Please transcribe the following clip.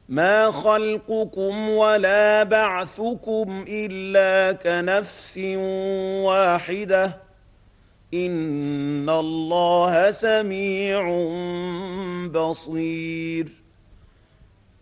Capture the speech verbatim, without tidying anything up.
ما خلقكم ولا بعثكم إلا كنفس واحدة إن الله سميع بصير.